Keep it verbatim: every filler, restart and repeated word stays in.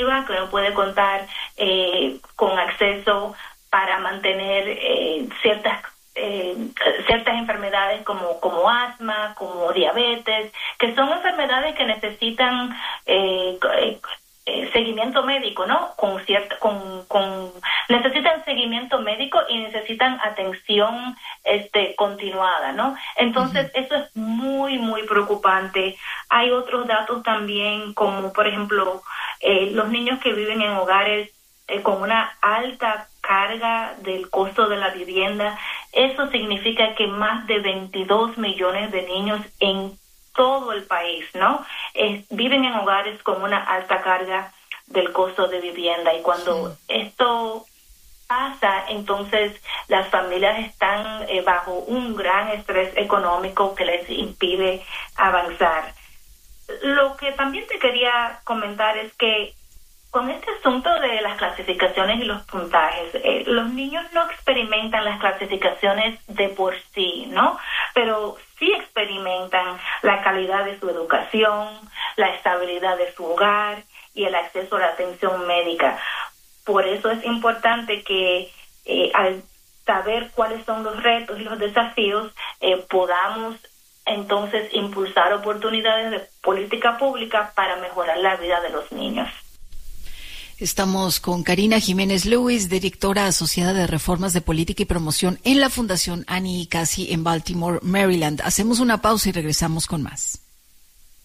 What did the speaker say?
que no puede contar eh, con acceso para mantener eh, ciertas eh, ciertas enfermedades como como asma, como diabetes, que son enfermedades que necesitan eh, eh, seguimiento médico, ¿no? Con cierta, con, con necesitan seguimiento médico y necesitan atención este continuada, ¿no? Entonces, uh-huh. eso es muy, muy preocupante. Hay otros datos también, como por ejemplo, eh, los niños que viven en hogares eh, con una alta carga del costo de la vivienda. Eso significa que más de veintidós millones de niños en todo el país, ¿no? Eh, viven en hogares con una alta carga del costo de vivienda, y cuando sí. esto pasa, entonces las familias están eh, bajo un gran estrés económico que les impide avanzar. Lo que también te quería comentar es que con este asunto de las clasificaciones y los puntajes, eh, los niños no experimentan las clasificaciones de por sí, ¿no? Pero sí experimentan la calidad de su educación, la estabilidad de su hogar y el acceso a la atención médica. Por eso es importante que eh, al saber cuáles son los retos y los desafíos, eh, podamos entonces impulsar oportunidades de política pública para mejorar la vida de los niños. Estamos con Karina Jiménez Lewis, directora asociada de Reformas de Política y Promoción en la Fundación Annie y Cassie en Baltimore, Maryland. Hacemos una pausa y regresamos con más.